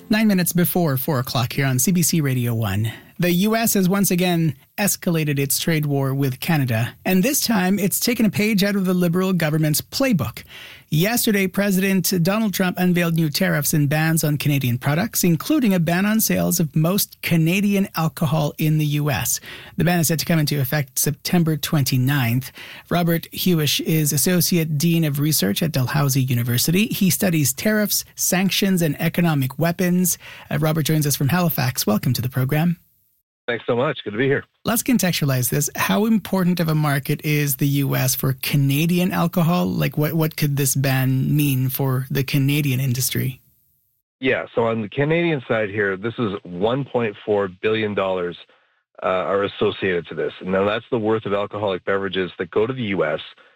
9 minutes before 4 o'clock here on CBC Radio 1. The U.S. has once again escalated its trade war with Canada, and this time it's taken a page out of the Liberal government's playbook. Yesterday, President Donald Trump unveiled new tariffs and bans on Canadian products, including a ban on sales of most Canadian alcohol in the U.S. The ban is set to come into effect September 29th. Robert Hewish is Associate Dean of Research at Dalhousie University. He studies tariffs, sanctions, and economic weapons. Robert joins us from Halifax. Welcome to the program. Thanks so much. Good to be here. Let's contextualize this. How important of a market is the U.S. for Canadian alcohol? Like, what could this ban mean for the Canadian industry? Yeah, so on the Canadian side here, this is $1.4 billion are associated to this. Now, that's the worth of alcoholic beverages that go to the U.S.,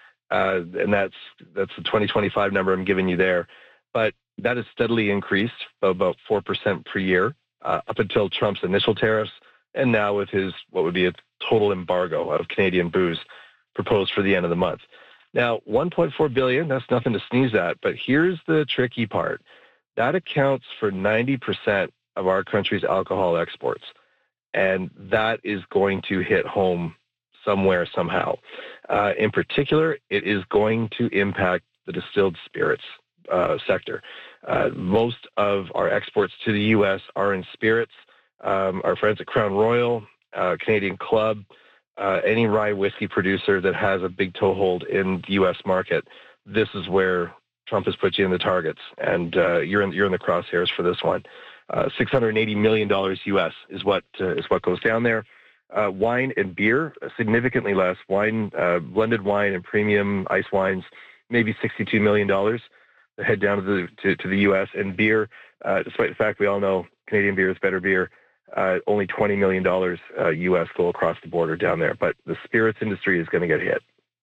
and that's the 2025 number I'm giving you there. But that has steadily increased about 4% per year up until Trump's initial tariffs, and now with his, what would be a total embargo of Canadian booze proposed for the end of the month. Now, $1.4 billion, that's nothing to sneeze at, but here's the tricky part. That accounts for 90% of our country's alcohol exports, and that is going to hit home somewhere, somehow. In particular, it is going to impact the distilled spirits sector. Most of our exports to the U.S. are in spirits. Our friends at Crown Royal, Canadian Club, any rye whiskey producer that has a big toehold in the U.S. market, this is where Trump has put you in the targets, and you're in the crosshairs for this one. $680 million U.S. is what goes down there. Wine and beer, significantly less. Wine, blended wine and premium ice wines, maybe $62 million that head down to the U.S. And beer, despite the fact we all know Canadian beer is better beer, only $20 million U.S. go across the border down there. But the spirits industry is going to get hit.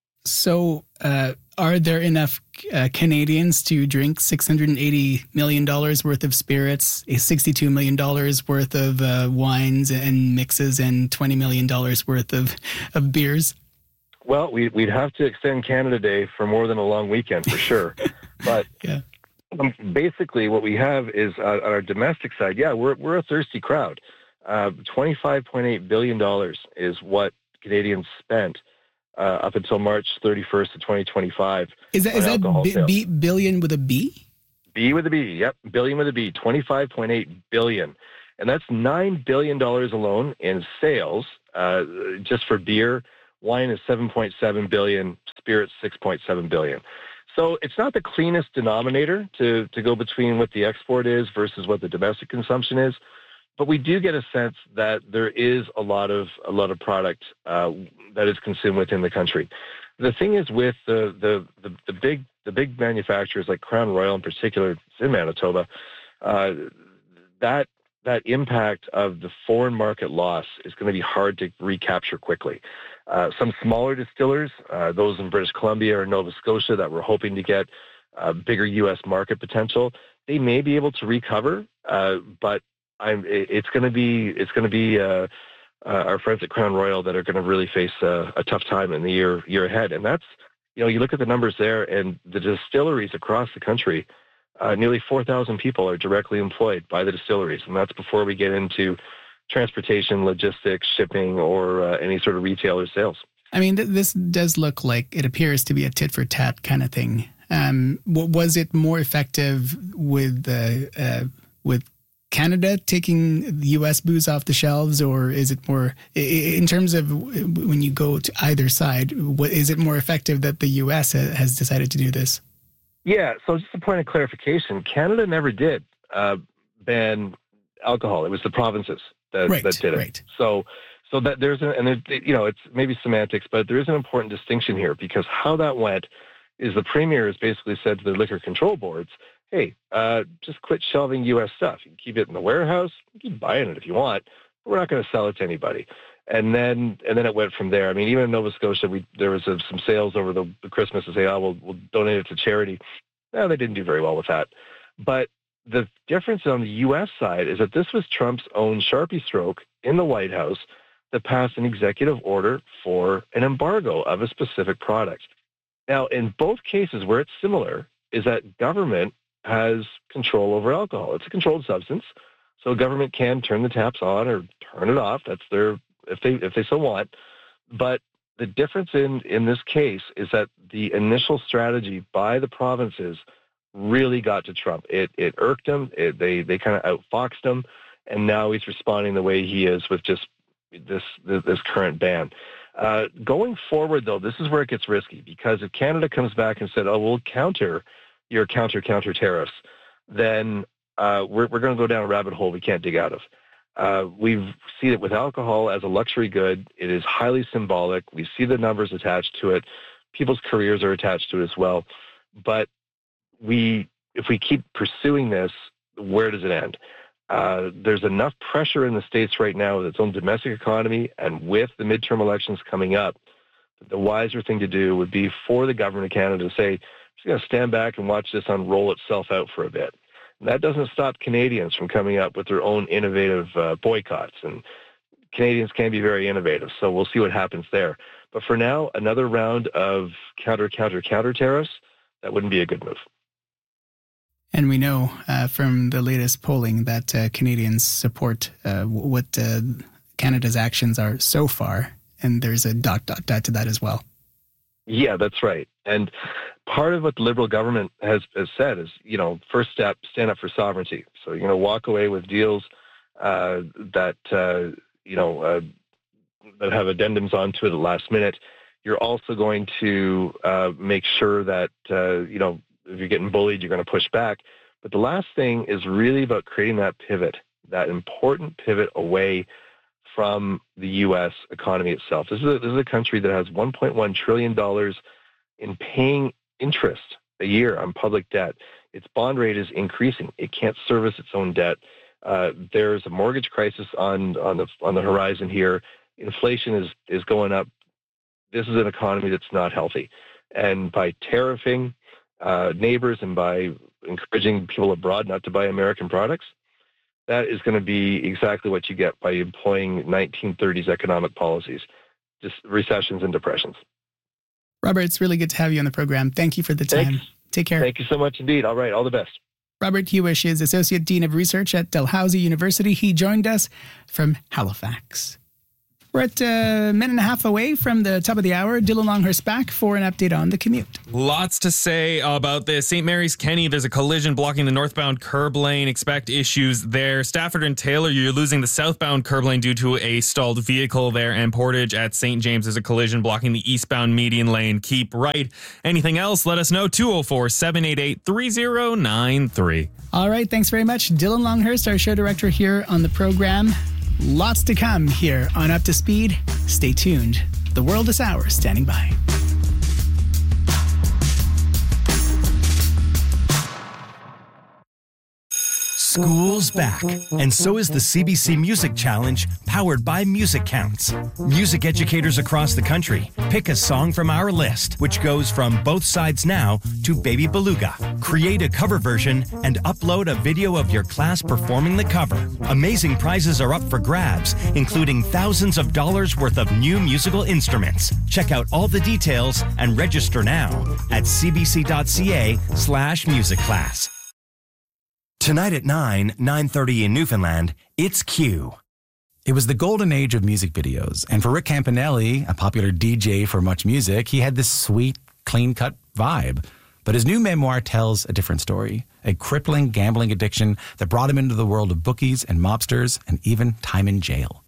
So are there enough Canadians to drink $680 million worth of spirits, $62 million worth of wines and mixes, and $20 million worth of beers? Well, we'd have to extend Canada Day for more than a long weekend for sure. But yeah. Basically, what we have is on our domestic side, we're a thirsty crowd. $25.8 billion is what Canadians spent up until March 31st of 2025. Is that billion with a B? B with a B, yep. Billion with a B, $25.8 billion. And that's $9 billion alone in sales, just for beer. Wine is $7.7 billion, spirits $6.7 billion. So it's not the cleanest denominator to go between what the export is versus what the domestic consumption is, but we do get a sense that there is a lot of product that is consumed within the country. The thing is with the big manufacturers like Crown Royal in particular, it's in Manitoba, that impact of the foreign market loss is going to be hard to recapture quickly. Some smaller distillers, those in British Columbia or Nova Scotia that were hoping to get bigger U.S. market potential, they may be able to recover, but it's going to be our friends at Crown Royal that are going to really face a tough time in the year ahead. And that's, you look at the numbers there, and the distilleries across the country, nearly 4,000 people are directly employed by the distilleries, and that's before we get into transportation, logistics, shipping, or any sort of retailer sales. I mean, this does look like it appears to be a tit-for-tat kind of thing. Was it more effective with Canada taking the U.S. booze off the shelves, or is it more, in terms of when you go to either side, is it more effective that the U.S. has decided to do this? Yeah, so just a point of clarification, Canada never did ban alcohol. It was the provinces that did it. Right. So that it's maybe semantics, but there is an important distinction here, because how that went is the premier has basically said to the liquor control boards, hey, just quit shelving U.S. stuff. You can keep it in the warehouse, you can keep buying it if you want, but we're not going to sell it to anybody. And then it went from there. I mean, even in Nova Scotia, there was some sales over the Christmas to say, we'll donate it to charity. No, they didn't do very well with that. But the difference on the U.S. side is that this was Trump's own Sharpie stroke in the White House that passed an executive order for an embargo of a specific product. Now, in both cases where it's similar is that government has control over alcohol. It's a controlled substance, so a government can turn the taps on or turn it off. That's their, if they so want. But the difference in this case is that the initial strategy by the provinces really got to Trump. It irked him. They kind of outfoxed him, and now he's responding the way he is with just this current ban. Going forward, though, this is where it gets risky, because if Canada comes back and said, "Oh, we'll counter your counter tariffs," then we're going to go down a rabbit hole we can't dig out of. We've seen it with alcohol as a luxury good. It is highly symbolic. We see the numbers attached to it. People's careers are attached to it as well. But if we keep pursuing this, where does it end? There's enough pressure in the States right now with its own domestic economy and with the midterm elections coming up, that the wiser thing to do would be for the government of Canada to say, "I'm just going to stand back and watch this unroll itself out for a bit." And that doesn't stop Canadians from coming up with their own innovative boycotts. And Canadians can be very innovative, so we'll see what happens there. But for now, another round of counter tariffs, that wouldn't be a good move. And we know from the latest polling that Canadians support what Canada's actions are so far, and there's a ... to that as well. Yeah, that's right. And part of what the Liberal government has said is, first step, stand up for sovereignty. So, walk away with deals that have addendums onto it at the last minute. You're also going to make sure that, if you're getting bullied, you're going to push back. But the last thing is really about creating that pivot, that important pivot away from the U.S. economy itself. This is a country that has $1.1 trillion in paying interest a year on public debt. Its bond rate is increasing. It can't service its own debt. There's a mortgage crisis on the horizon here. Inflation is going up. This is an economy that's not healthy. And by tariffing neighbors and by encouraging people abroad not to buy American products, that is going to be exactly what you get by employing 1930s economic policies, just recessions and depressions. Robert, it's really good to have you on the program. Thank you for the time. Thanks. Take care. Thank you so much indeed. All right. All the best. Robert Hewish is Associate Dean of Research at Dalhousie University. He joined us from Halifax. We're at a minute and a half away from the top of the hour. Dylan Longhurst back for an update on the commute. Lots to say about this. St. Mary's Kenny, there's a collision blocking the northbound curb lane. Expect issues there. Stafford and Taylor, you're losing the southbound curb lane due to a stalled vehicle there. And Portage at St. James, there's a collision blocking the eastbound median lane. Keep right. Anything else, let us know. 204-788-3093. All right, thanks very much. Dylan Longhurst, our show director here on the program. Lots to come here on Up to Speed. Stay tuned. The World is Ours, standing by. School's back, and so is the CBC Music Challenge, powered by Music Counts. Music educators across the country pick a song from our list, which goes from Both Sides Now to Baby Beluga. Create a cover version and upload a video of your class performing the cover. Amazing prizes are up for grabs, including thousands of dollars worth of new musical instruments. Check out all the details and register now at cbc.ca/musicclass. Tonight at 9:30 in Newfoundland, it's Q. It was the golden age of music videos, and for Rick Campanelli, a popular DJ for Much Music, he had this sweet, clean-cut vibe. But his new memoir tells a different story, a crippling gambling addiction that brought him into the world of bookies and mobsters and even time in jail.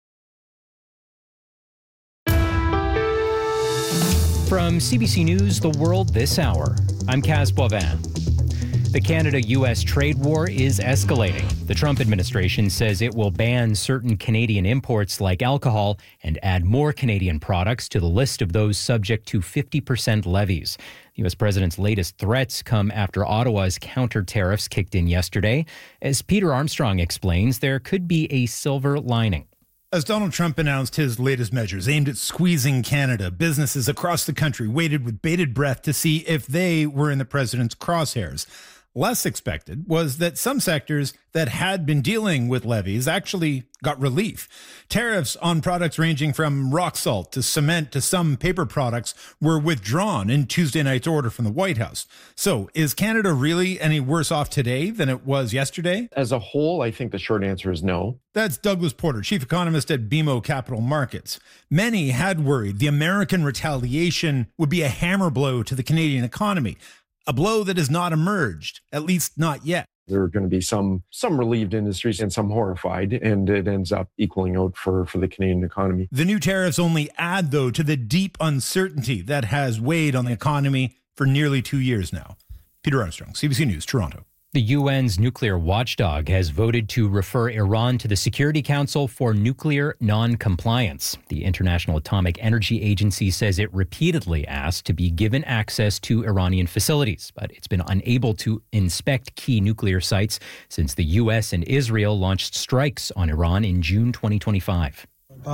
From CBC News, The World This Hour, I'm Kaz Boivin. The Canada-U.S. trade war is escalating. The Trump administration says it will ban certain Canadian imports like alcohol and add more Canadian products to the list of those subject to 50% levies. The U.S. president's latest threats come after Ottawa's counter tariffs kicked in yesterday. As Peter Armstrong explains, there could be a silver lining. As Donald Trump announced his latest measures aimed at squeezing Canada, businesses across the country waited with bated breath to see if they were in the president's crosshairs. Less expected was that some sectors that had been dealing with levies actually got relief. Tariffs on products ranging from rock salt to cement to some paper products were withdrawn in Tuesday night's order from the White House. So is Canada really any worse off today than it was yesterday? As a whole, I think the short answer is no. That's Douglas Porter, chief economist at BMO Capital Markets. Many had worried the American retaliation would be a hammer blow to the Canadian economy. A blow that has not emerged, at least not yet. There are going to be some relieved industries and some horrified, and it ends up equaling out for the Canadian economy. The new tariffs only add, though, to the deep uncertainty that has weighed on the economy for nearly 2 years now. Peter Armstrong, CBC News, Toronto. The UN's nuclear watchdog has voted to refer Iran to the Security Council for nuclear non-compliance. The International Atomic Energy Agency says it repeatedly asked to be given access to Iranian facilities, but it's been unable to inspect key nuclear sites since the U.S. and Israel launched strikes on Iran in June 2025.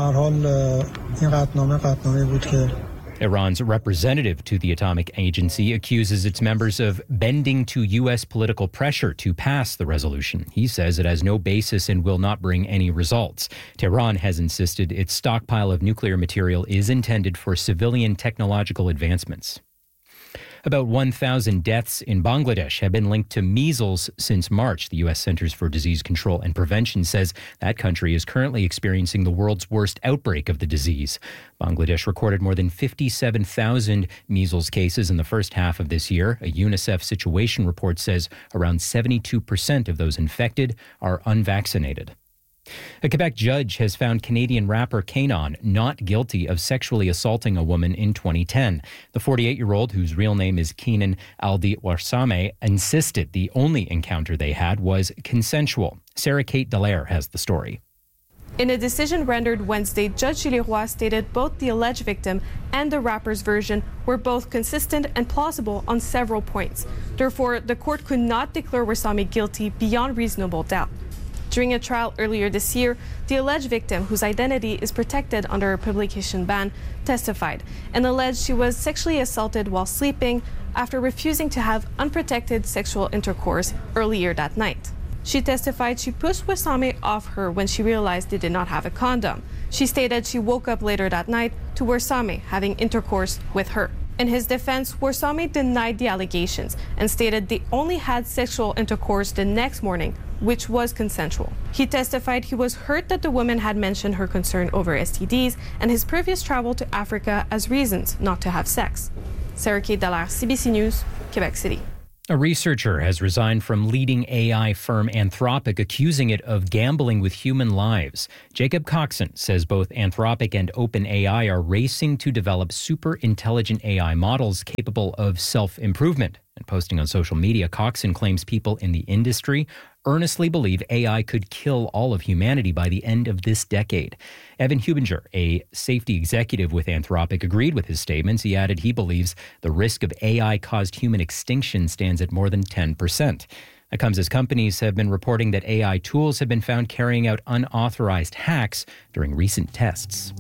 Iran's representative to the Atomic Agency accuses its members of bending to U.S. political pressure to pass the resolution. He says it has no basis and will not bring any results. Tehran has insisted its stockpile of nuclear material is intended for civilian technological advancements. About 1,000 deaths in Bangladesh have been linked to measles since March. The U.S. Centers for Disease Control and Prevention says that country is currently experiencing the world's worst outbreak of the disease. Bangladesh recorded more than 57,000 measles cases in the first half of this year. A UNICEF situation report says around 72% of those infected are unvaccinated. A Quebec judge has found Canadian rapper Kanon not guilty of sexually assaulting a woman in 2010. The 48-year-old, whose real name is Keenan Aldi Warsame, insisted the only encounter they had was consensual. Sarah Kate Dallaire has the story. In a decision rendered Wednesday, Judge Leroy stated both the alleged victim and the rapper's version were both consistent and plausible on several points. Therefore, the court could not declare Warsame guilty beyond reasonable doubt. During a trial earlier this year, the alleged victim, whose identity is protected under a publication ban, testified and alleged she was sexually assaulted while sleeping after refusing to have unprotected sexual intercourse earlier that night. She testified she pushed Warsame off her when she realized they did not have a condom. She stated she woke up later that night to Warsame having intercourse with her. In his defense, Warsame denied the allegations and stated they only had sexual intercourse the next morning, which was consensual. He testified he was hurt that the woman had mentioned her concern over STDs and his previous travel to Africa as reasons not to have sex. Sarah Kate Dallaire, CBC News, Quebec City. A researcher has resigned from leading AI firm Anthropic, accusing it of gambling with human lives. Jacob Coxon says both Anthropic and OpenAI are racing to develop super intelligent AI models capable of self-improvement. And posting on social media, Coxon claims people in the industry earnestly believe AI could kill all of humanity by the end of this decade. Evan Hubinger, a safety executive with Anthropic, agreed with his statements. He added he believes the risk of AI-caused human extinction stands at more than 10%. That comes as companies have been reporting that AI tools have been found carrying out unauthorized hacks during recent tests.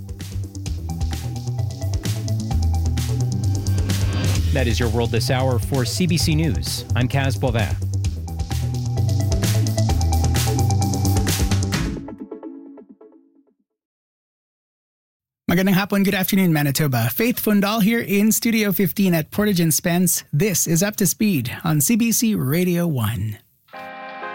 That is your World This Hour for CBC News. I'm Kaz Boivin. Magandang hapon, good afternoon, Manitoba. Faith Fundal here in Studio 15 at Portage and Spence. This is Up to Speed on CBC Radio 1.